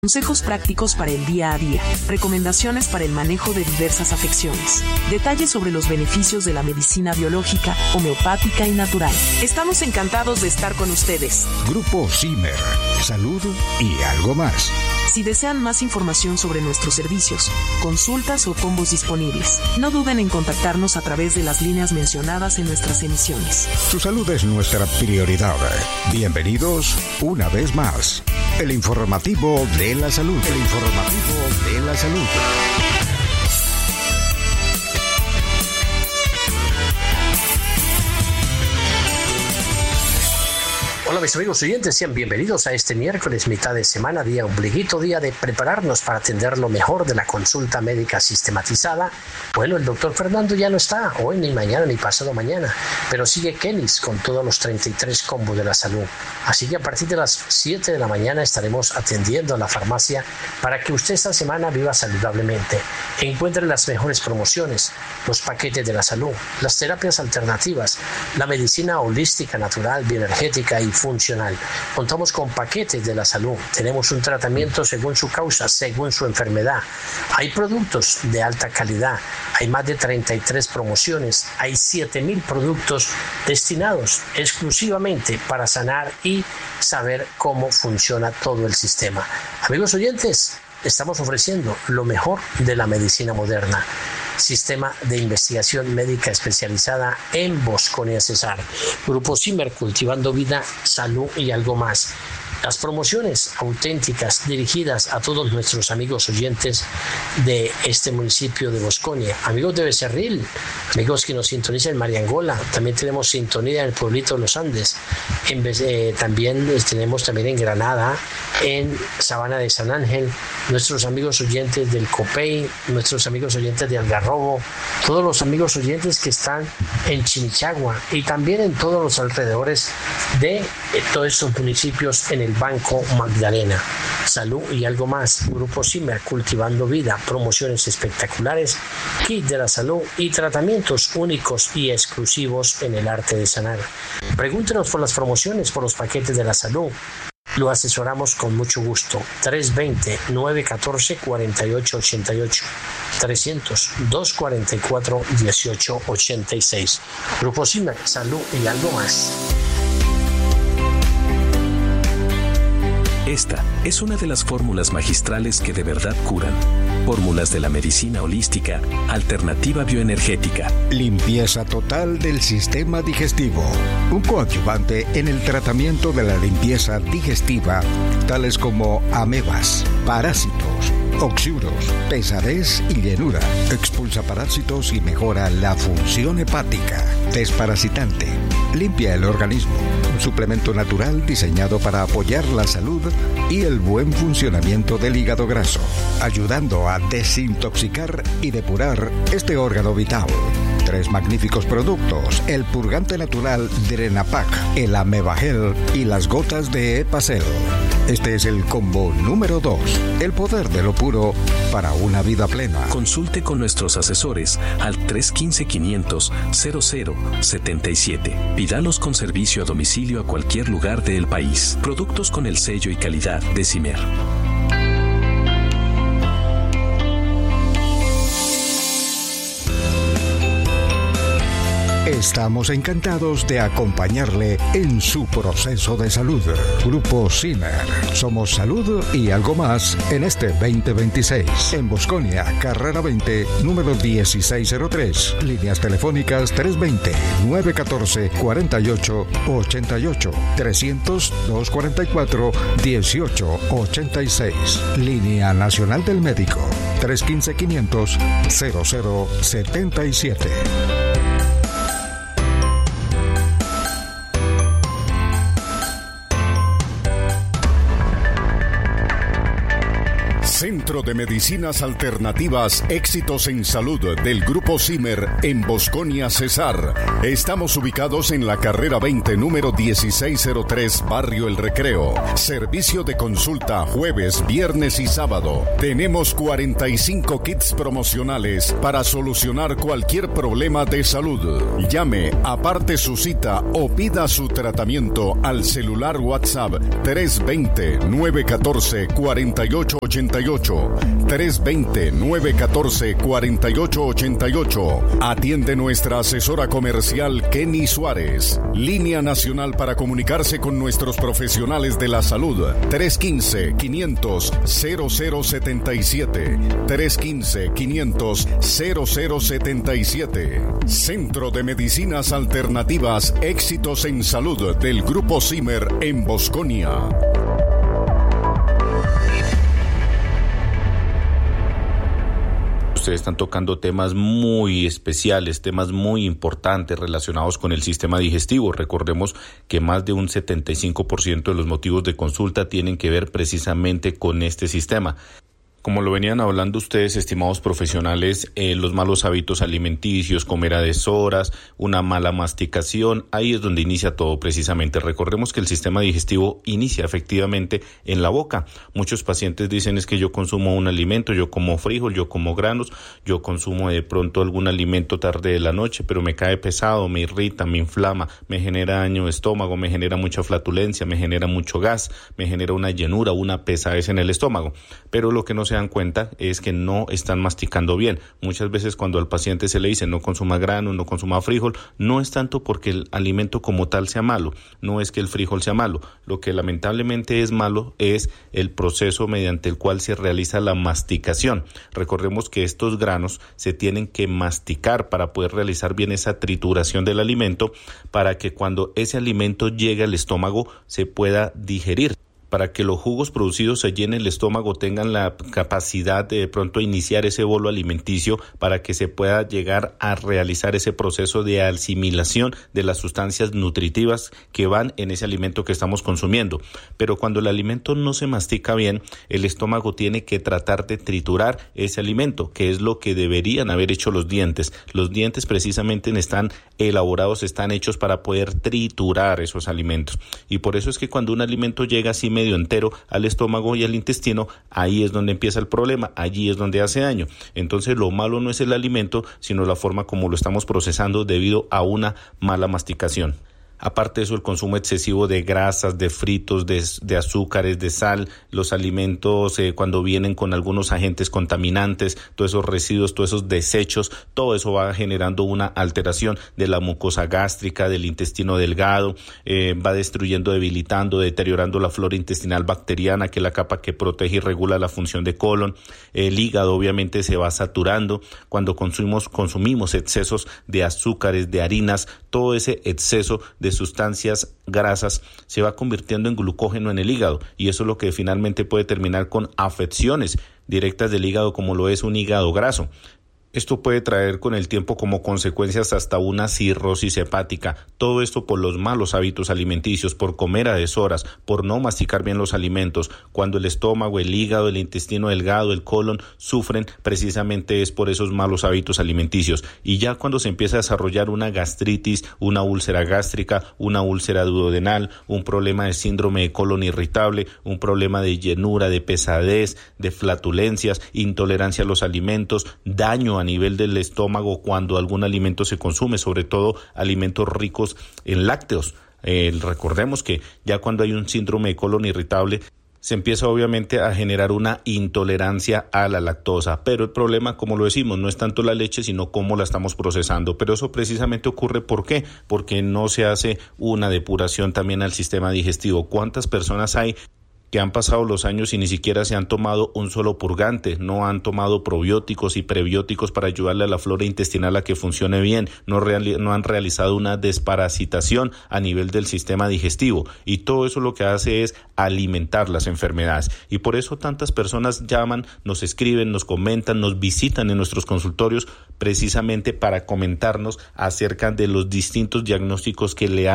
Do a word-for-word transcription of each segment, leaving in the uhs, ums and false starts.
Consejos prácticos para el día a día, recomendaciones para el manejo de diversas afecciones, detalles sobre los beneficios de la medicina biológica, homeopática y natural. Estamos encantados de estar con ustedes. Grupo Zimmer, salud y algo más. Si desean más información sobre nuestros servicios, consultas o combos disponibles, no duden en contactarnos a través de las líneas mencionadas en nuestras emisiones. Su salud es nuestra prioridad. Bienvenidos una vez más. El informativo de la salud. El informativo de la salud. Hola mis amigos oyentes, sean bienvenidos a este miércoles, mitad de semana, día ombliguito, día de prepararnos para atender lo mejor de la consulta médica sistematizada. Bueno, el doctor Fernando ya no está, hoy ni mañana ni pasado mañana, pero sigue Kenis con todos los treinta y tres combos de la salud. Así que a partir de las siete de la mañana estaremos atendiendo a la farmacia para que usted esta semana viva saludablemente. Encuentre las mejores promociones, los paquetes de la salud, las terapias alternativas, la medicina holística, natural, bioenergética y funcional. Contamos con paquetes de la salud. Tenemos un tratamiento según su causa, según su enfermedad. Hay productos de alta calidad. Hay más de treinta y tres promociones. Hay siete mil productos destinados exclusivamente para sanar y saber cómo funciona todo el sistema. Amigos oyentes, estamos ofreciendo lo mejor de la medicina moderna. Sistema de investigación médica especializada en Bosconia Cesar. Grupo Zimmer, cultivando vida, salud y algo más. Las promociones auténticas dirigidas a todos nuestros amigos oyentes de este municipio de Bosconia, amigos de Becerril, amigos que nos sintonizan en Mariangola, también tenemos sintonía en el pueblito de los Andes, en, eh, también tenemos también en Granada, en Sabana de San Ángel, nuestros amigos oyentes del Copey, nuestros amigos oyentes de Algarrobo, todos los amigos oyentes que están en Chimichagua y también en todos los alrededores de eh, todos estos municipios en el Banco Magdalena. Salud y algo más. Grupo Zimmer, cultivando vida, promociones espectaculares, kit de la salud y tratamientos únicos y exclusivos en el arte de sanar. Pregúntenos por las promociones, por los paquetes de la salud. Lo asesoramos con mucho gusto. tres dos cero, nueve uno cuatro, cuatro ocho ocho ocho. trescientos, doscientos cuarenta y cuatro, dieciocho ochenta y seis. Grupo Zimmer, salud y algo más. Esta es una de las fórmulas magistrales que de verdad curan. Fórmulas de la medicina holística, alternativa bioenergética. Limpieza total del sistema digestivo. Un coadyuvante en el tratamiento de la limpieza digestiva, tales como amebas, parásitos, oxiuros, pesadez y llenura. Expulsa parásitos y mejora la función hepática. Desparasitante. Limpia el organismo. Un suplemento natural diseñado para apoyar la salud y el buen funcionamiento del hígado graso, ayudando a desintoxicar y depurar este órgano vital. Tres magníficos productos: el purgante natural Drenapac, el Amebagel y las gotas de Epacel. Este es el combo número dos, el poder de lo puro para una vida plena. Consulte con nuestros asesores al tres uno cinco, quinientos, cero cero siete siete. Pídalos con servicio a domicilio a cualquier lugar del país. Productos con el sello y calidad de Zimmer. Estamos encantados de acompañarle en su proceso de salud. Grupo Zimmer. Somos salud y algo más en este veinte veintiséis. En Bosconia, carrera veinte, número dieciséis cero tres. Líneas telefónicas tres dos cero, nueve uno cuatro, cuatro ocho ocho ocho. trescientos, doscientos cuarenta y cuatro, dieciocho ochenta y seis. Línea Nacional del Médico. tres uno cinco, quinientos, cero cero siete siete. Centro de Medicinas Alternativas Éxitos en Salud del Grupo Zimmer en Bosconia, Cesar. Estamos ubicados en la carrera veinte, número dieciséis cero tres, Barrio El Recreo. Servicio de consulta jueves, viernes y sábado. Tenemos cuarenta y cinco kits promocionales para solucionar cualquier problema de salud. Llame, aparte su cita o pida su tratamiento al celular WhatsApp tres dos cero, nueve uno cuatro, cuatro ocho ocho ocho, tres dos cero, nueve uno cuatro, cuatro ocho ocho ocho. Atiende nuestra asesora comercial Kenny Suárez. Línea nacional para comunicarse con nuestros profesionales de la salud, tres uno cinco, quinientos, cero cero setenta y siete, tres uno cinco, quinientos, cero cero setenta y siete. Centro de Medicinas Alternativas Éxitos en Salud del Grupo Zimmer en Bosconia. Ustedes están tocando temas muy especiales, temas muy importantes relacionados con el sistema digestivo. Recordemos que más de un setenta y cinco por ciento de los motivos de consulta tienen que ver precisamente con este sistema. Como lo venían hablando ustedes, estimados profesionales, eh, los malos hábitos alimenticios, comer a deshoras, una mala masticación, ahí es donde inicia todo precisamente. Recordemos que el sistema digestivo inicia efectivamente en la boca. Muchos pacientes dicen es que yo consumo un alimento, yo como frijol, yo como granos, yo consumo de pronto algún alimento tarde de la noche, pero me cae pesado, me irrita, me inflama, me genera daño de estómago, me genera mucha flatulencia, me genera mucho gas, me genera una llenura, una pesadez en el estómago. Pero lo que no se dan cuenta es que no están masticando bien. Muchas veces cuando al paciente se le dice no consuma grano, no consuma frijol, no es tanto porque el alimento como tal sea malo, no es que el frijol sea malo. Lo que lamentablemente es malo es el proceso mediante el cual se realiza la masticación. Recordemos que estos granos se tienen que masticar para poder realizar bien esa trituración del alimento, para que cuando ese alimento llegue al estómago se pueda digerir, para que los jugos producidos allí en el estómago tengan la capacidad de, de pronto iniciar ese bolo alimenticio, para que se pueda llegar a realizar ese proceso de asimilación de las sustancias nutritivas que van en ese alimento que estamos consumiendo. Pero cuando el alimento no se mastica bien, el estómago tiene que tratar de triturar ese alimento, que es lo que deberían haber hecho los dientes. Los dientes precisamente están elaborados, están hechos para poder triturar esos alimentos. Y por eso es que cuando un alimento llega así medio entero al estómago y al intestino, ahí es donde empieza el problema, allí es donde hace daño. Entonces lo malo no es el alimento, sino la forma como lo estamos procesando debido a una mala masticación. Aparte de eso, el consumo excesivo de grasas, de fritos, de, de azúcares, de sal, los alimentos eh, cuando vienen con algunos agentes contaminantes, todos esos residuos, todos esos desechos, todo eso va generando una alteración de la mucosa gástrica, del intestino delgado, eh, va destruyendo, debilitando, deteriorando la flora intestinal bacteriana, que es la capa que protege y regula la función de colon. El hígado obviamente se va saturando cuando consumimos, consumimos excesos de azúcares, de harinas, todo ese exceso de sustancias grasas se va convirtiendo en glucógeno en el hígado, y eso es lo que finalmente puede terminar con afecciones directas del hígado, como lo es un hígado graso. Esto puede traer con el tiempo como consecuencias hasta una cirrosis hepática. Todo esto por los malos hábitos alimenticios, por comer a deshoras, por no masticar bien los alimentos. Cuando el estómago, el hígado, el intestino delgado, el colon sufren, precisamente es por esos malos hábitos alimenticios. Y ya cuando se empieza a desarrollar una gastritis, una úlcera gástrica, una úlcera duodenal, un problema de síndrome de colon irritable, un problema de llenura, de pesadez, de flatulencias, intolerancia a los alimentos, daño a nivel del estómago cuando algún alimento se consume, sobre todo alimentos ricos en lácteos. Eh, recordemos que ya cuando hay un síndrome de colon irritable se empieza obviamente a generar una intolerancia a la lactosa, pero el problema, como lo decimos, no es tanto la leche, sino cómo la estamos procesando. Pero eso precisamente ocurre, ¿por qué? Porque no se hace una depuración también al sistema digestivo. ¿Cuántas personas hay que han pasado los años y ni siquiera se han tomado un solo purgante, no han tomado probióticos y prebióticos para ayudarle a la flora intestinal a que funcione bien, no, reali- no han realizado una desparasitación a nivel del sistema digestivo? Y todo eso lo que hace es alimentar las enfermedades. Y por eso tantas personas llaman, nos escriben, nos comentan, nos visitan en nuestros consultorios precisamente para comentarnos acerca de los distintos diagnósticos que le han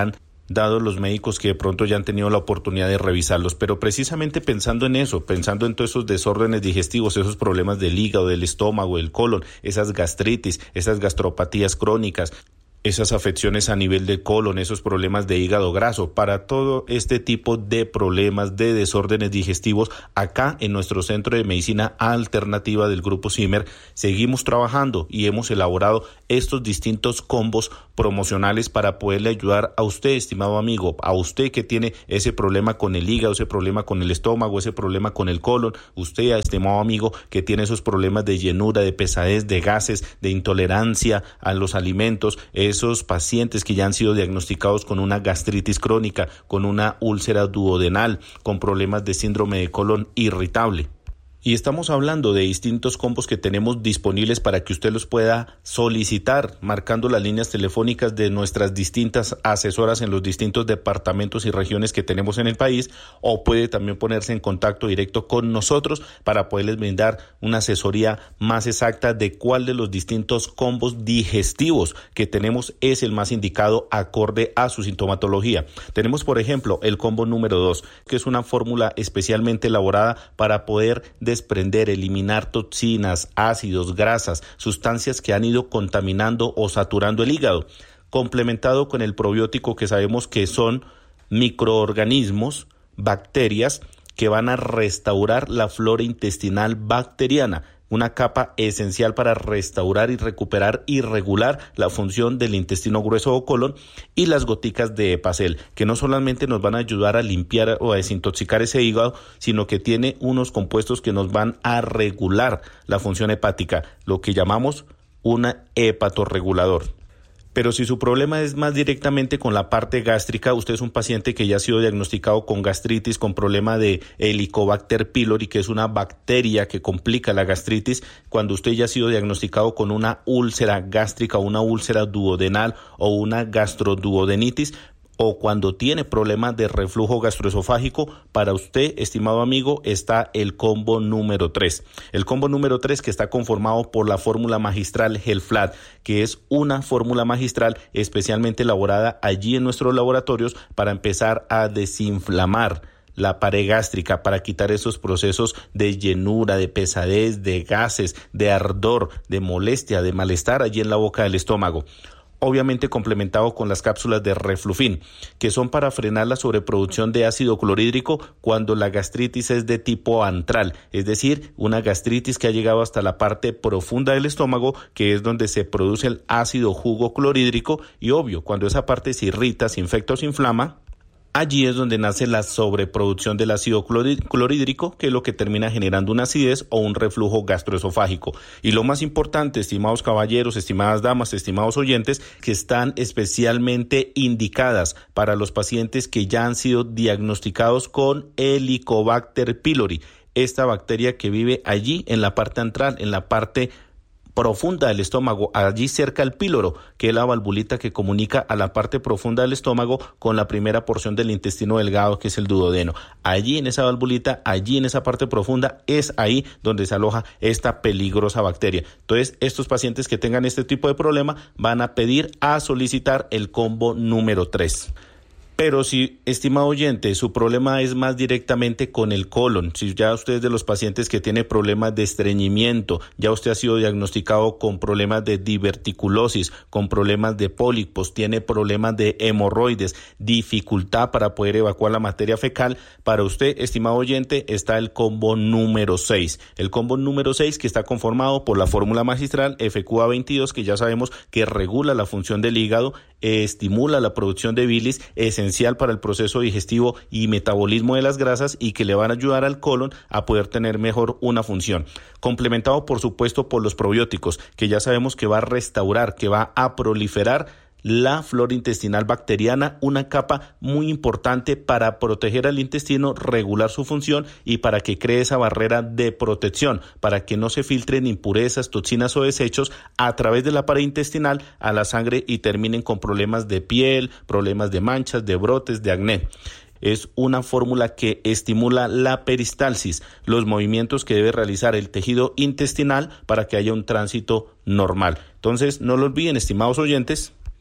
dados los médicos que de pronto ya han tenido la oportunidad de revisarlos. Pero precisamente pensando en eso, pensando en todos esos desórdenes digestivos, esos problemas del hígado, del estómago, del colon, esas gastritis, esas gastropatías crónicas, esas afecciones a nivel de colon, esos problemas de hígado graso, para todo este tipo de problemas de desórdenes digestivos, acá en nuestro Centro de Medicina Alternativa del Grupo Zimmer seguimos trabajando y hemos elaborado estos distintos combos promocionales para poderle ayudar a usted, estimado amigo, a usted que tiene ese problema con el hígado, ese problema con el estómago, ese problema con el colon, usted, estimado amigo, que tiene esos problemas de llenura, de pesadez, de gases, de intolerancia a los alimentos, esos pacientes que ya han sido diagnosticados con una gastritis crónica, con una úlcera duodenal, con problemas de síndrome de colon irritable. Y estamos hablando de distintos combos que tenemos disponibles para que usted los pueda solicitar, marcando las líneas telefónicas de nuestras distintas asesoras en los distintos departamentos y regiones que tenemos en el país, o puede también ponerse en contacto directo con nosotros para poderles brindar una asesoría más exacta de cuál de los distintos combos digestivos que tenemos es el más indicado acorde a su sintomatología. Tenemos, por ejemplo, el combo número dos, que es una fórmula especialmente elaborada para poder desprender, eliminar toxinas, ácidos, grasas, sustancias que han ido contaminando o saturando el hígado, complementado con el probiótico que sabemos que son microorganismos, bacterias que van a restaurar la flora intestinal bacteriana, una capa esencial para restaurar y recuperar y regular la función del intestino grueso o colon, y las goticas de Epacel, que no solamente nos van a ayudar a limpiar o a desintoxicar ese hígado, sino que tiene unos compuestos que nos van a regular la función hepática, lo que llamamos un hepatorregulador. Pero si su problema es más directamente con la parte gástrica, usted es un paciente que ya ha sido diagnosticado con gastritis, con problema de Helicobacter pylori, que es una bacteria que complica la gastritis, cuando usted ya ha sido diagnosticado con una úlcera gástrica, una úlcera duodenal o una gastroduodenitis, o cuando tiene problemas de reflujo gastroesofágico, para usted, estimado amigo, está el combo número tres. El combo número tres, que está conformado por la fórmula magistral Helflat, que es una fórmula magistral especialmente elaborada allí en nuestros laboratorios para empezar a desinflamar la pared gástrica, para quitar esos procesos de llenura, de pesadez, de gases, de ardor, de molestia, de malestar allí en la boca del estómago. Obviamente complementado con las cápsulas de Reflufin, que son para frenar la sobreproducción de ácido clorhídrico cuando la gastritis es de tipo antral, es decir, una gastritis que ha llegado hasta la parte profunda del estómago, que es donde se produce el ácido jugo clorhídrico, y obvio, cuando esa parte se irrita, se infecta o se inflama, allí es donde nace la sobreproducción del ácido clorhídrico, que es lo que termina generando una acidez o un reflujo gastroesofágico. Y lo más importante, estimados caballeros, estimadas damas, estimados oyentes, que están especialmente indicadas para los pacientes que ya han sido diagnosticados con Helicobacter pylori, esta bacteria que vive allí en la parte antral, en la parte profunda del estómago, allí cerca del píloro, que es la valvulita que comunica a la parte profunda del estómago con la primera porción del intestino delgado, que es el duodeno. Allí en esa valvulita, allí en esa parte profunda, es ahí donde se aloja esta peligrosa bacteria. Entonces, estos pacientes que tengan este tipo de problema van a pedir a solicitar el combo número tres. Pero si, estimado oyente, su problema es más directamente con el colon, si ya usted es de los pacientes que tiene problemas de estreñimiento, ya usted ha sido diagnosticado con problemas de diverticulosis, con problemas de pólipos, tiene problemas de hemorroides, dificultad para poder evacuar la materia fecal, para usted, estimado oyente, está el combo número seis. El combo número seis, que está conformado por la fórmula magistral F Q A veintidós, que ya sabemos que regula la función del hígado, estimula la producción de bilis, esencial para el proceso digestivo y metabolismo de las grasas, y que le van a ayudar al colon a poder tener mejor una función. Complementado, por supuesto, por los probióticos, que ya sabemos que va a restaurar, que va a proliferar la flora intestinal bacteriana, una capa muy importante para proteger al intestino, regular su función y para que cree esa barrera de protección, para que no se filtren impurezas, toxinas o desechos a través de la pared intestinal a la sangre y terminen con problemas de piel, problemas de manchas, de brotes, de acné. Es una fórmula que estimula la peristalsis, los movimientos que debe realizar el tejido intestinal para que haya un tránsito normal. Entonces, no lo olviden, estimados oyentes,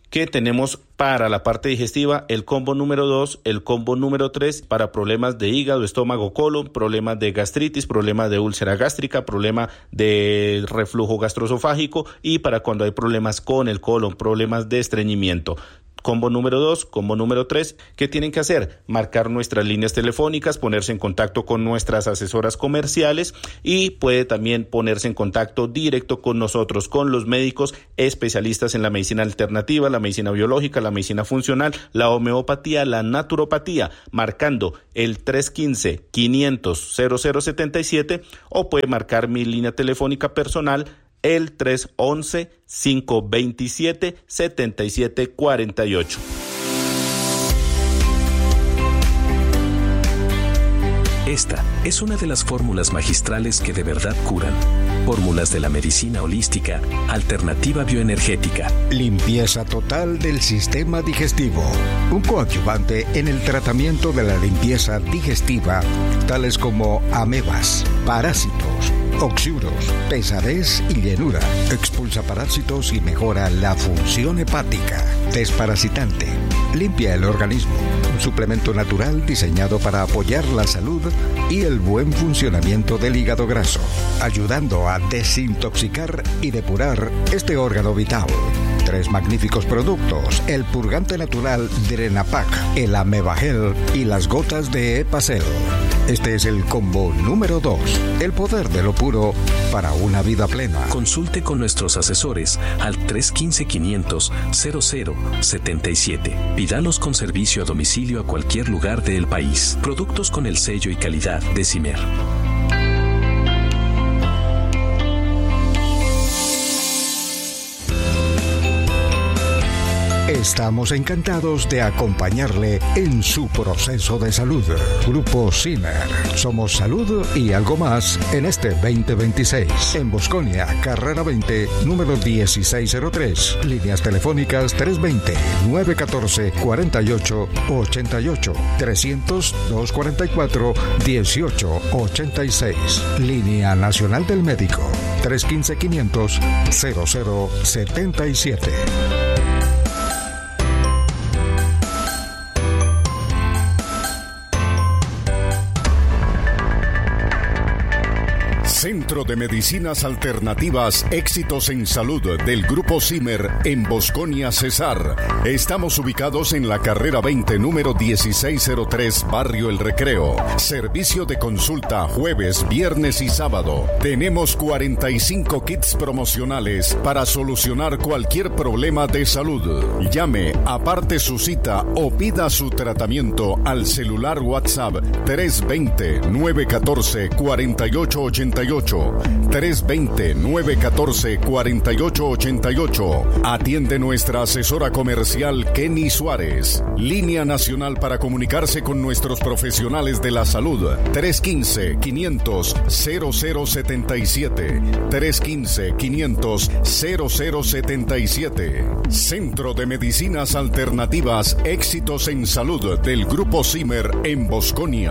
que tenemos para la parte digestiva el combo número dos, el combo número tres para problemas de hígado, estómago, colon, problemas de gastritis, problemas de úlcera gástrica, problema de reflujo gastroesofágico y para cuando hay problemas con el colon, problemas de estreñimiento. Combo número dos, combo número tres, ¿qué tienen que hacer? Marcar nuestras líneas telefónicas, ponerse en contacto con nuestras asesoras comerciales y puede también ponerse en contacto directo con nosotros, con los médicos especialistas en la medicina alternativa, la medicina biológica, la medicina funcional, la homeopatía, la naturopatía, marcando el tres uno cinco, quinientos, cero cero setenta y siete o puede marcar mi línea telefónica personal el tres once, cinco veintisiete, setenta y siete cuarenta y ocho. Esta es una de las fórmulas magistrales que de verdad curan. Fórmulas de la medicina holística, alternativa bioenergética. Limpieza total del sistema digestivo. Un coadyuvante en el tratamiento de la limpieza digestiva, tales como amebas, parásitos, oxiuros, pesadez y llenura. Expulsa parásitos y mejora la función hepática. Desparasitante. Limpia el organismo. Un suplemento natural diseñado para apoyar la salud y el buen funcionamiento del hígado graso, ayudando a desintoxicar y depurar este órgano vital. Tres magníficos productos: el purgante natural Drenapac, el Amebagel y las gotas de Epacel. Este es el combo número dos, el poder de lo puro para una vida plena. Consulte con nuestros asesores al tres uno cinco, quinientos, cero cero setenta y siete. Pídalos con servicio a domicilio a cualquier lugar del país. Productos con el sello y calidad de CIMER. Estamos encantados de acompañarle en su proceso de salud. Grupo CIMER. Somos salud y algo más en este veinte veintiséis. En Bosconia, carrera veinte, número dieciséis cero tres. Líneas telefónicas tres dos cero, nueve uno cuatro, cuatro ocho ocho ocho, trescientos, doscientos cuarenta y cuatro, dieciocho ochenta y seis. Línea Nacional del Médico tres uno cinco, quinientos, cero cero setenta y siete. Centro de Medicinas Alternativas Éxitos en Salud del Grupo CIMER en Bosconia, Cesar. Estamos ubicados en la carrera veinte, número dieciséis cero tres, Barrio El Recreo. Servicio de consulta jueves, viernes y sábado. Tenemos cuarenta y cinco kits promocionales para solucionar cualquier problema de salud. Llame, aparte su cita o pida su tratamiento al celular WhatsApp tres dos cero, nueve uno cuatro, cuatro ocho ocho ocho. tres dos cero, nueve uno cuatro, cuatro ocho ocho ocho. Atiende nuestra asesora comercial Kenny Suárez. Línea nacional para comunicarse con nuestros profesionales de la salud tres uno cinco, quinientos, cero cero setenta y siete. tres uno cinco, quinientos, cero cero setenta y siete. Centro de Medicinas Alternativas Éxitos en Salud del Grupo CIMER en Bosconia.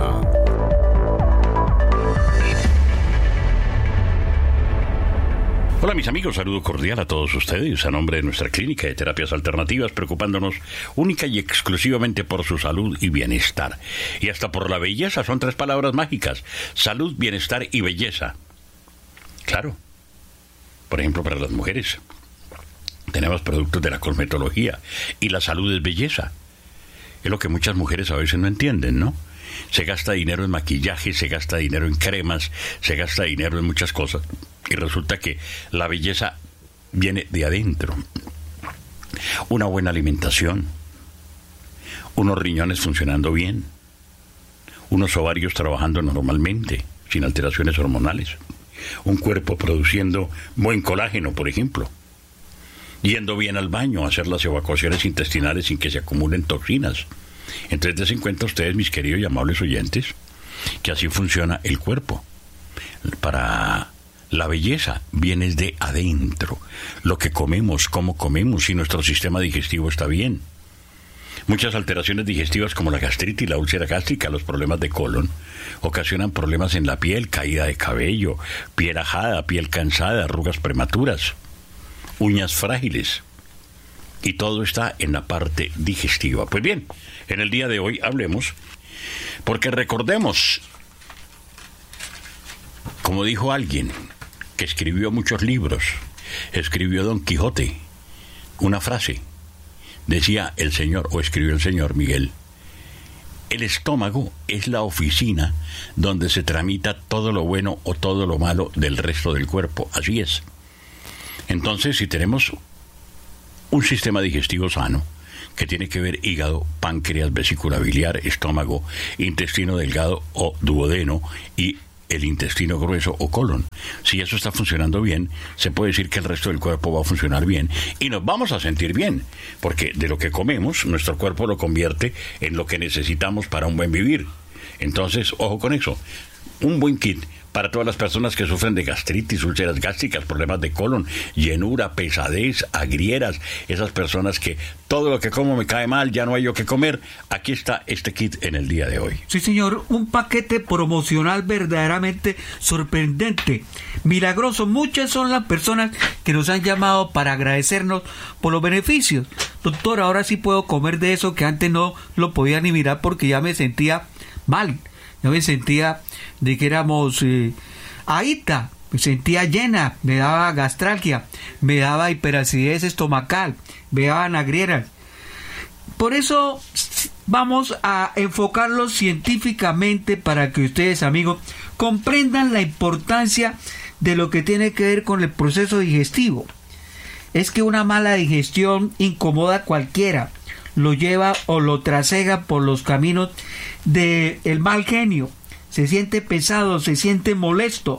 Hola mis amigos, saludo cordial a todos ustedes a nombre de nuestra clínica de terapias alternativas, preocupándonos única y exclusivamente por su salud y bienestar. Y hasta por la belleza, son tres palabras mágicas: salud, bienestar y belleza. Claro, por ejemplo para las mujeres tenemos productos de la cosmetología y la salud es belleza. Es lo que muchas mujeres a veces no entienden, ¿no? Se gasta dinero en maquillaje, se gasta dinero en cremas, se gasta dinero en muchas cosas. Y resulta que la belleza viene de adentro. Una buena alimentación, unos riñones funcionando bien, unos ovarios trabajando normalmente, sin alteraciones hormonales, un cuerpo produciendo buen colágeno, por ejemplo, yendo bien al baño, hacer las evacuaciones intestinales sin que se acumulen toxinas. Entonces, des en cuenta ustedes, mis queridos y amables oyentes, que así funciona el cuerpo. Para la belleza viene de adentro. Lo que comemos, cómo comemos, si nuestro sistema digestivo está bien. Muchas alteraciones digestivas como la gastritis, la úlcera gástrica, los problemas de colon, ocasionan problemas en la piel, caída de cabello, piel ajada, piel cansada, arrugas prematuras, uñas frágiles. y todo está en la parte digestiva. Pues bien, en el día de hoy hablemos, porque recordemos, como dijo alguien que escribió muchos libros, escribió Don Quijote, una frase, decía el señor, o escribió el señor Miguel: el estómago es la oficina donde se tramita todo lo bueno o todo lo malo del resto del cuerpo. Así es. Entonces, si tenemos un sistema digestivo sano, que tiene que ver hígado, páncreas, vesícula biliar, estómago, intestino delgado o duodeno y el intestino grueso o colon. Si eso está funcionando bien, se puede decir que el resto del cuerpo va a funcionar bien y nos vamos a sentir bien, porque de lo que comemos, nuestro cuerpo lo convierte en lo que necesitamos para un buen vivir. Entonces, ojo con eso. Un buen kit para todas las personas que sufren de gastritis, úlceras gástricas, problemas de colon, llenura, pesadez, agrieras, esas personas que todo lo que como me cae mal, ya no hay yo que comer. Aquí está este kit en el día de hoy. Sí, señor, un paquete promocional verdaderamente sorprendente, milagroso. Muchas son las personas que nos han llamado para agradecernos por los beneficios. Doctor, ahora sí puedo comer de eso que antes no lo podía ni mirar porque ya me sentía mal. Yo me sentía de que éramos eh, ahita, me sentía llena, me daba gastralgia, me daba hiperacidez estomacal, me daban agrieras. Por eso vamos a enfocarlo científicamente para que ustedes, amigos, comprendan la importancia de lo que tiene que ver con el proceso digestivo. Es que una mala digestión incomoda a cualquiera, lo lleva o lo trasega por los caminos del mal genio, se siente pesado, se siente molesto,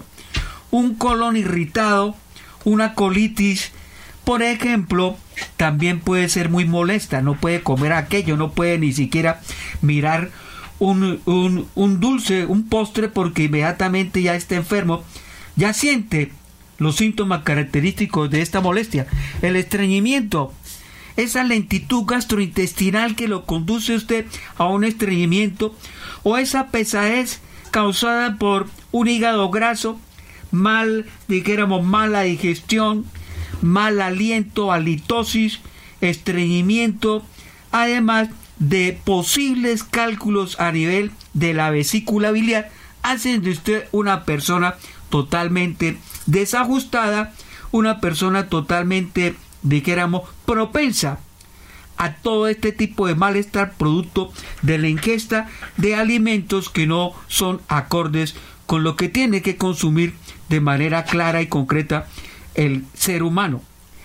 un colon irritado, una colitis, por ejemplo, también puede ser muy molesta, no puede comer aquello, no puede ni siquiera mirar un, un, un dulce, un postre, porque inmediatamente ya está enfermo, ya siente los síntomas característicos de esta molestia, el estreñimiento, esa lentitud gastrointestinal que lo conduce a usted a un estreñimiento, o esa pesadez causada por un hígado graso, mal, dijéramos, mala digestión, mal aliento, halitosis, estreñimiento, además de posibles cálculos a nivel de la vesícula biliar, hacen de usted una persona totalmente desajustada, una persona totalmente, dijéramos, propensa a todo este tipo de malestar producto de la ingesta de alimentos que no son acordes con lo que tiene que consumir de manera clara y concreta el ser humano.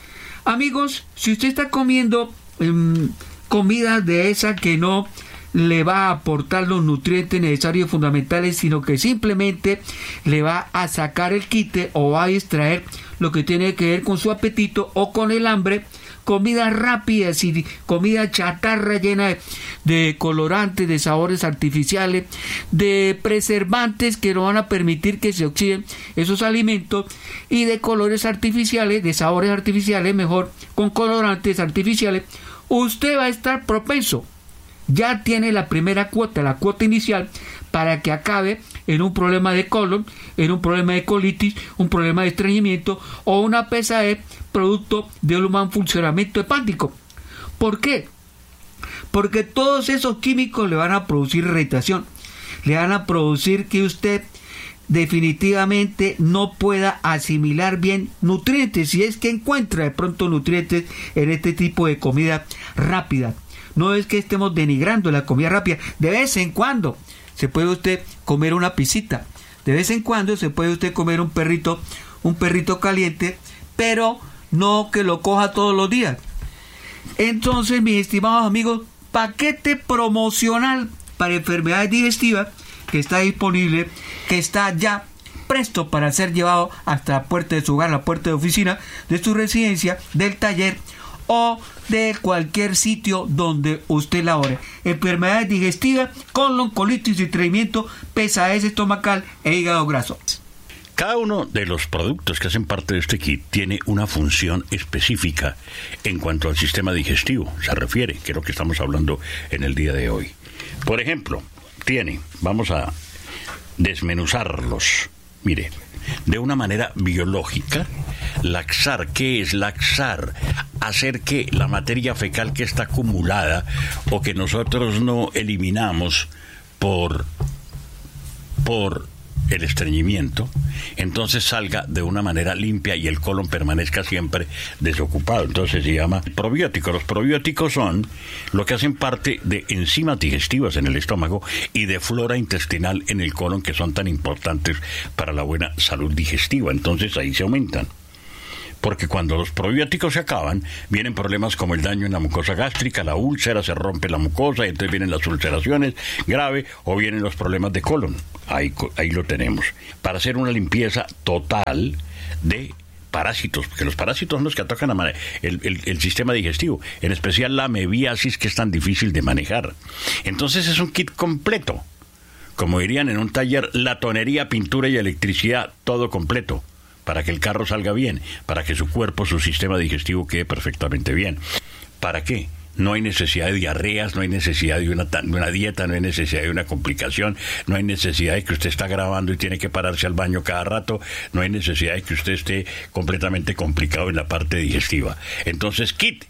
Amigos, si usted está comiendo um, comida de esa que no le va a aportar los nutrientes necesarios y fundamentales, sino que simplemente le va a sacar el quite o va a distraer lo que tiene que ver con su apetito o con el hambre, comida rápida, y comida chatarra llena de, de colorantes, de sabores artificiales, de preservantes que no van a permitir que se oxiden esos alimentos, y de colores artificiales, de sabores artificiales, mejor, con colorantes artificiales, usted va a estar propenso. Ya tiene la primera cuota, la cuota inicial, para que acabe en un problema de colon, en un problema de colitis, un problema de estreñimiento o una pesadez producto de un mal funcionamiento hepático. ¿Por qué? Porque todos esos químicos le van a producir irritación, le van a producir que usted definitivamente no pueda asimilar bien nutrientes, si es que encuentra de pronto nutrientes en este tipo de comida rápida. No es que estemos denigrando la comida rápida. De vez en cuando se puede usted comer una pisita. De vez en cuando se puede usted comer un perrito, un perrito caliente, pero no que lo coja todos los días. Entonces, mis estimados amigos, paquete promocional para enfermedades digestivas que está disponible, que está ya presto para ser llevado hasta la puerta de su hogar, la puerta de oficina, de su residencia, del taller o de cualquier sitio donde usted labore. Enfermedades digestivas, colon, colitis, estreñimiento, pesadez estomacal e hígado graso. Cada uno de los productos que hacen parte de este kit tiene una función específica en cuanto al sistema digestivo se refiere, que es lo que estamos hablando en el día de hoy. Por ejemplo, tiene, vamos a desmenuzarlos. Mire, de una manera biológica, laxar. ¿Qué es laxar? hacer que la materia fecal que está acumulada o que nosotros no eliminamos por, por el estreñimiento, entonces salga de una manera limpia y el colon permanezca siempre desocupado. Entonces se llama probiótico. Los probióticos son lo que hacen parte de enzimas digestivas en el estómago y de flora intestinal en el colon, que son tan importantes para la buena salud digestiva. Entonces ahí se aumentan. Porque cuando los probióticos se acaban, vienen problemas como el daño en la mucosa gástrica, la úlcera, se rompe la mucosa y entonces vienen las ulceraciones graves o vienen los problemas de colon. Ahí, ahí lo tenemos. Para hacer una limpieza total de parásitos, porque los parásitos son los que atacan a el, el, el sistema digestivo, en especial la amebiasis, que es tan difícil de manejar. Entonces es un kit completo. Como dirían en un taller, latonería, pintura y electricidad, todo completo, para que el carro salga bien, para que su cuerpo, su sistema digestivo quede perfectamente bien. ¿Para qué? No hay necesidad de diarreas, no hay necesidad de una, de una dieta, no hay necesidad de una complicación, no hay necesidad de que usted está grabando y tiene que pararse al baño cada rato, no hay necesidad de que usted esté completamente complicado en la parte digestiva. Entonces, kit,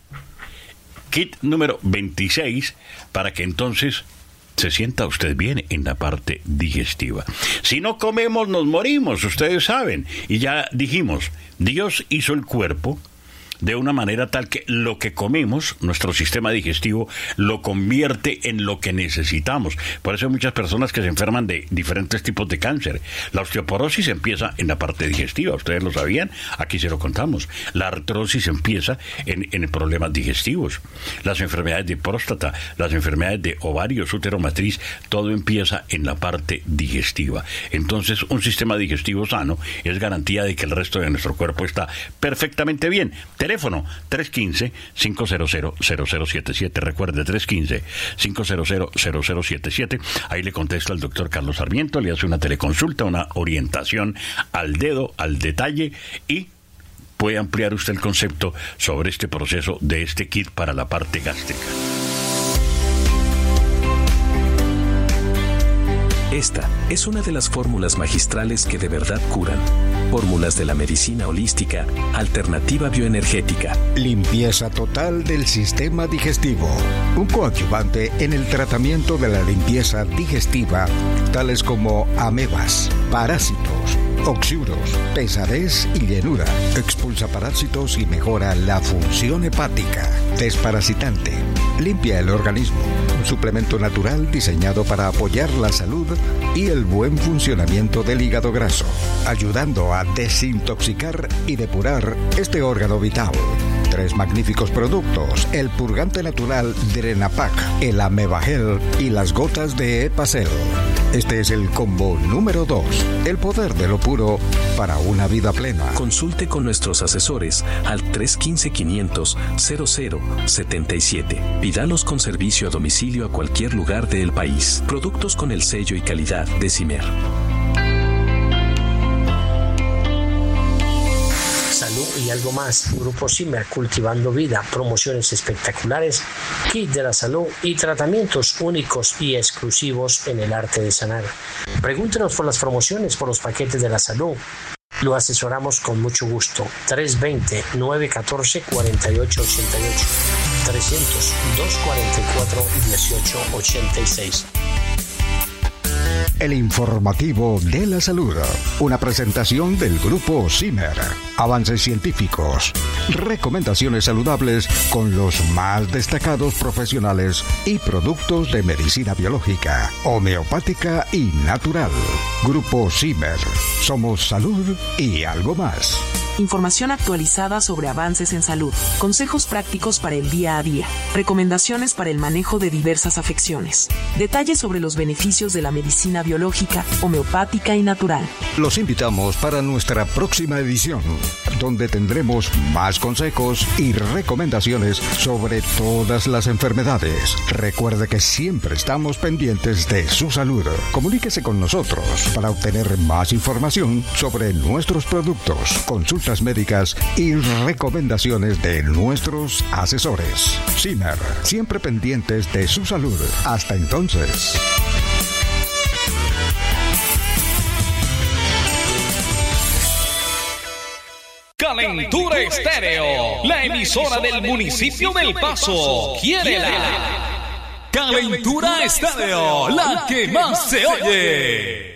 kit número veintiséis, para que entonces se sienta usted bien en la parte digestiva. Si no comemos, nos morimos, ustedes saben. Y ya dijimos, Dios hizo el cuerpo de una manera tal que lo que comemos, nuestro sistema digestivo, lo convierte en lo que necesitamos. Por eso hay muchas personas que se enferman de diferentes tipos de cáncer. La osteoporosis empieza en la parte digestiva, ¿ustedes lo sabían? Aquí se lo contamos. La artrosis empieza en, en problemas digestivos. Las enfermedades de próstata, las enfermedades de ovarios, útero, matriz, todo empieza en la parte digestiva. Entonces, un sistema digestivo sano es garantía de que el resto de nuestro cuerpo está perfectamente bien. Teléfono tres uno cinco, cinco cero cero, cero cero siete siete. Recuerde, tres uno cinco, cinco cero cero, cero cero siete siete. Ahí le contesta el doctor Carlos Sarmiento, le hace una teleconsulta, una orientación al dedo, al detalle, y puede ampliar usted el concepto sobre este proceso de este kit para la parte gástrica. Esta es una de las fórmulas magistrales que de verdad curan. Fórmulas de la medicina holística, alternativa bioenergética. Limpieza total del sistema digestivo. Un coadyuvante en el tratamiento de la limpieza digestiva, tales como amebas, parásitos, oxiuros, pesadez y llenura. Expulsa parásitos y mejora la función hepática. Desparasitante. Limpia el organismo. Un suplemento natural diseñado para apoyar la salud y el buen funcionamiento del hígado graso, ayudando a desintoxicar y depurar este órgano vital. Tres magníficos productos: el purgante natural Drenapac, el Amebagel y las gotas de Epacel. Este es el combo número dos, el poder de lo puro para una vida plena. Consulte con nuestros asesores al tres uno cinco, quinientos, cero cero setenta y siete. Pídalos con servicio a domicilio a cualquier lugar del país. Productos con el sello y calidad de CIMER. Salud y algo más. Grupo CIMER, cultivando vida, promociones espectaculares, kit de la salud y tratamientos únicos y exclusivos en el arte de sanar. Pregúntenos por las promociones, por los paquetes de la salud. Lo asesoramos con mucho gusto. tres dos cero, nueve uno cuatro, cuatro ocho ocho ocho. trescientos, dos cuarenta y cuatro, dieciocho ochenta y seis. El informativo de la salud. Una presentación del Grupo CIMER. Avances científicos. Recomendaciones saludables con los más destacados profesionales y productos de medicina biológica, homeopática y natural. Grupo CIMER. Somos salud y algo más. Información actualizada sobre avances en salud, consejos prácticos para el día a día, recomendaciones para el manejo de diversas afecciones, detalles sobre los beneficios de la medicina biológica, homeopática y natural. Los invitamos para nuestra próxima edición, donde tendremos más consejos y recomendaciones sobre todas las enfermedades. Recuerde que siempre estamos pendientes de su salud. Comuníquese con nosotros para obtener más información sobre nuestros productos, consultas médicas y recomendaciones de nuestros asesores. CIMER, siempre pendientes de su salud. Hasta entonces. Calentura Estéreo, la emisora del municipio del Paso. ¡Quiérela! Calentura Estéreo, la que más se oye.